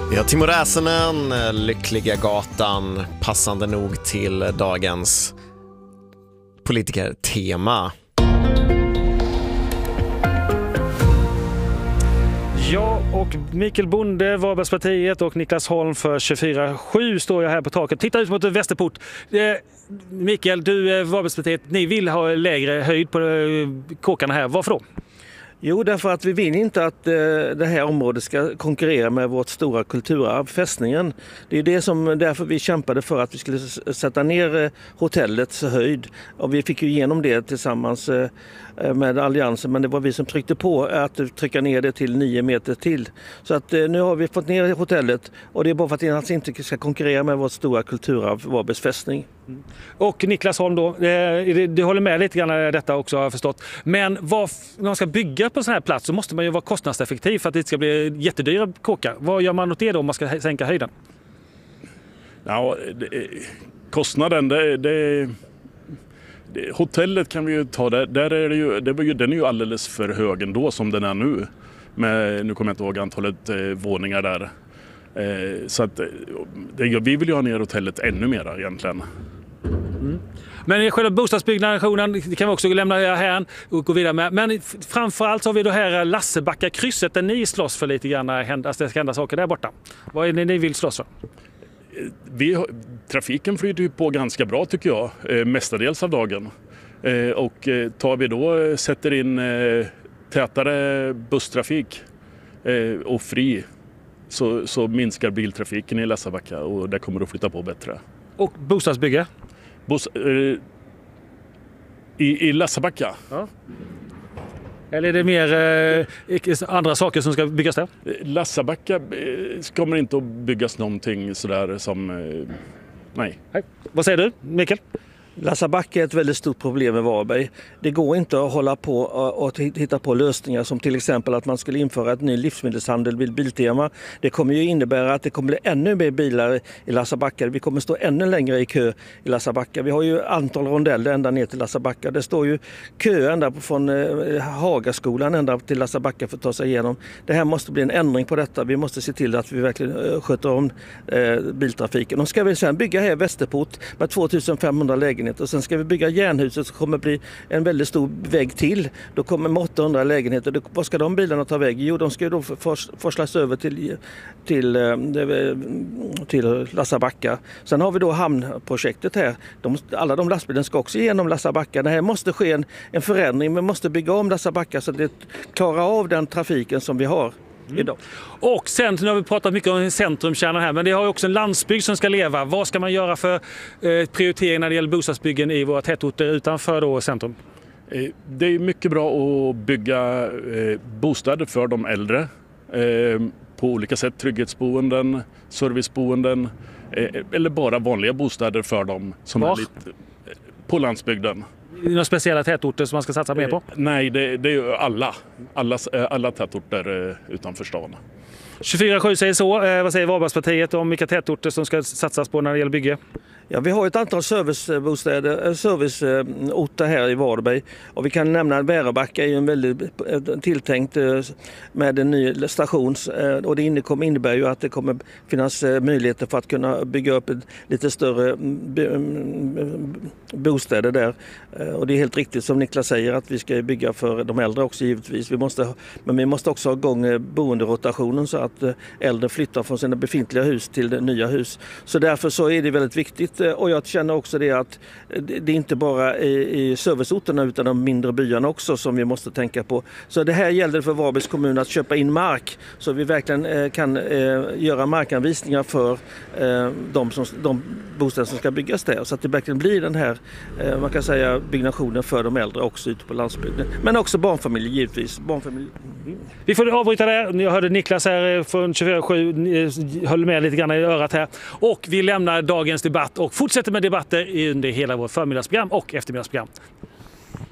Ja, Timo Räsänen, Lyckliga gatan, passande nog till dagens politikertema. Ja, och Mikael Bonde, Varbergspartiet, och Niklas Holm för 24/7 står jag här på taket. Titta ut mot Västerport. Mikael, du, Varbergspartiet, ni vill ha lägre höjd på kåkarna här. Varför då? Jo, därför att vi vill inte att det här området ska konkurrera med vårt stora kulturarv, fästningen. Det är det som därför vi kämpade för att vi skulle sätta ner hotellets höjd. Och vi fick ju igenom det tillsammans med alliansen, men det var vi som tryckte på att trycka ner det till 9 meter till. Så att nu har vi fått ner hotellet, och det är bara för att det inte ska konkurrera med vårt stora kulturarv, Varbergs fästning. Och Niklas Holm då, du håller med lite grann i detta också, har jag förstått. Men när man ska bygga på en sån här plats så måste man ju vara kostnadseffektiv för att det inte ska bli jättedyra kåkar. Vad gör man åt det då om man ska sänka höjden? Ja, kostnaden, hotellet kan vi ju ta där är den är ju alldeles för hög ändå som den är nu. Nu kommer jag inte ihåg antalet våningar där. Så att vi vill ju ha ner hotellet ännu mer egentligen. Mm. Men själva bostadsbyggnationen kan vi också lämna här och gå vidare med. Men framförallt så har vi då här Lassebacka-krysset där ni slåss för lite grann att det ska hända saker där borta. Vad är det ni vill slåss för? Trafiken flyter ju på ganska bra tycker jag, mestadels av dagen. Och tar vi då sätter in tätare busstrafik och fri så minskar biltrafiken i Lassebacka och det kommer att flytta på bättre. Och bostadsbygge? I Lassebacka? Ja. Eller är det mer andra saker som ska byggas där? Lassebacka kommer inte att byggas någonting sådär som... Nej. Vad säger du, Mikael? Lassebacka är ett väldigt stort problem med Varberg. Det går inte att hålla på och hitta på lösningar som till exempel att man skulle införa ett ny livsmedelshandel vid Biltema. Det kommer ju innebära att det kommer bli ännu mer bilar i Lassebacka. Vi kommer stå ännu längre i kö i Lassebacka. Vi har ju antal rondeller ända ner till Lassebacka. Det står ju kö ända från Hagaskolan ända till Lassebacka för att ta sig igenom. Det här måste bli en ändring på detta. Vi måste se till att vi verkligen sköter om biltrafiken. Och ska vi sedan bygga här Västerport med 2500 lägenheter och sen ska vi bygga järnhuset som kommer bli en väldigt stor väg till. Då kommer 800 lägenheter. Vad ska de bilarna ta väg? Jo, de ska ju då forslas över till Lassebacka. Sen har vi då hamnprojektet här. Alla de lastbilarna ska också igenom Lassebacka. Det här måste ske en förändring. Vi måste bygga om Lassebacka så att det klarar av den trafiken som vi har idag. Och sen, nu har vi pratat mycket om centrumkärnan här, men det har ju också en landsbygd som ska leva. Vad ska man göra för prioritering när det gäller bostadsbyggen i våra tätorter utanför då centrum? Det är mycket bra att bygga bostäder för de äldre på olika sätt. Trygghetsboenden, serviceboenden eller bara vanliga bostäder för dem som är lite på landsbygden. Några speciella tätorter som man ska satsa mer på? Nej, det är ju alla tätorter utanför stan. 24/7 säger så. Vad säger Varbergspartiet om vilka tätorter som ska satsas på när det gäller bygge? Ja, vi har ett antal serviceorter här i Varberg och vi kan nämna att Väröbacka är ju en väldigt tilltänkt med en ny station och det innebär ju att det kommer finnas möjligheter för att kunna bygga upp lite större bostäder där. Och det är helt riktigt som Niklas säger att vi ska bygga för de äldre också givetvis. Men vi måste också ha igång boenderotationen så att äldre flyttar från sina befintliga hus till nya hus. Så därför så är det väldigt viktigt. Och jag känner också det att det är inte bara i serviceorterna utan de mindre byarna också som vi måste tänka på. Så det här gäller för Varbergs kommun att köpa in mark så vi verkligen kan göra markanvisningar för de bostäder som ska byggas där. Så att det verkligen blir den här man kan säga byggnationen för de äldre också ute på landsbygden. Men också barnfamiljer givetvis. Vi får avbryta där. Jag hörde Niklas här från 24/7 höll med lite grann i örat här. Och vi lämnar dagens debatt och fortsätter med debatter under hela vårt förmiddagsprogram och eftermiddagsprogram.